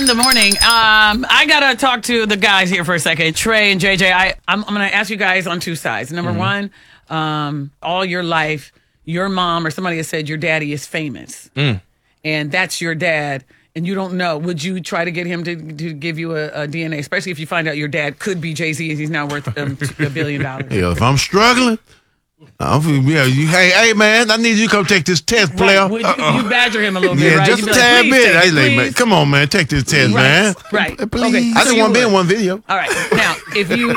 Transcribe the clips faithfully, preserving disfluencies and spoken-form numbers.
In the morning, um, I gotta talk to the guys here for a second. Trey and J J, I, I'm, I'm gonna ask you guys on two sides. Number mm-hmm. one, um, all your life, your mom or somebody has said your daddy is famous, mm. and that's your dad, and you don't know. Would you try to get him to, to give you a, a D N A, especially if you find out your dad could be Jay-Z and he's now worth um, a billion dollars? Yeah, if I'm struggling. I'm, yeah, you, hey, hey, man, I need you to come take this test, player. Right. Would you, uh-uh. you badger him a little bit, yeah, right? just You'd a be tad like, bit. Take, Hey, like, man, come on, man, take this test, right. man. Right. Please. Okay. I just so want to be would. in one video. All right. Now, if you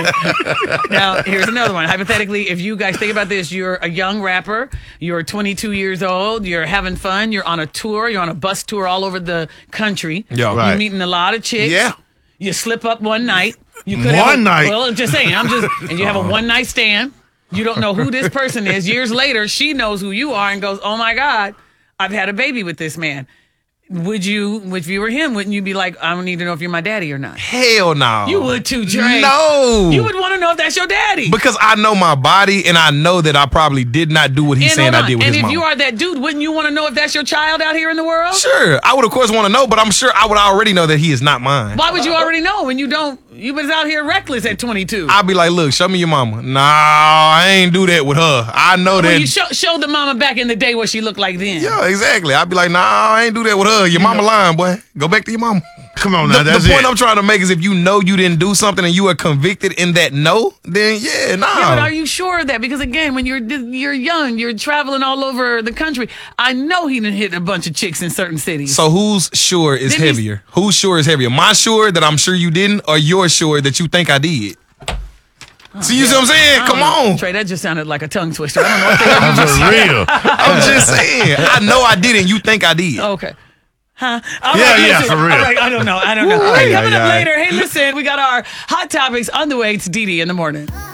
now here's another one. Hypothetically, if you guys think about this, you're a young rapper, you're twenty-two years old, you're having fun, you're on a tour, you're on a bus tour all over the country. Yeah, right. You're meeting a lot of chicks. Yeah. You slip up one night. You could one have a, night. Well, I'm just saying. I'm just and you have a one night stand. You don't know who this person is. Years later, she knows who you are and goes, "Oh my God, I've had a baby with this man." Would you, if you were him, wouldn't you be like, "I don't need to know if you're my daddy or not"? Hell no. You would too, Dre. No. You would want to know if that's your daddy. Because I know my body and I know that I probably did not do what he's and saying I did with and his if mom. you are that dude, wouldn't you want to know if that's your child out here in the world? Sure. I would, of course, want to know, but I'm sure I would already know that he is not mine. Why would you already know when you don't? You was out here reckless at twenty-two. I'd be like, look, show me your mama. Nah, I ain't do that with her. I know well, that. You show, show the mama back in the day what she looked like then. Yeah, exactly. I'd be like, nah, I ain't do that with her. Your mama lying, boy. Go back to your mama. Come on now, the, that's The point it. I'm trying to make is if you know you didn't do something and you are convicted in that no, then yeah, nah. Yeah, but are you sure of that? Because again, when you're you're young, you're traveling all over the country. I know he done hit a bunch of chicks in certain cities. So who's sure is Didn't heavier? Who's sure is heavier? My sure that I'm sure you didn't, or your sure that you think I did? Oh, See, you yeah. see what I'm saying? Come know. on. Trey, that just sounded like a tongue twister. I don't know what the hell you just For real. I'm just saying. I know I didn't. You think I did. Okay. Huh? All Yeah, right, yeah, listen. for real. All right, I don't know. I don't know. Ooh, Hey, yeah, coming yeah, up yeah. later. Hey, listen, we got our hot topics on the way. It's Dee Dee in the morning.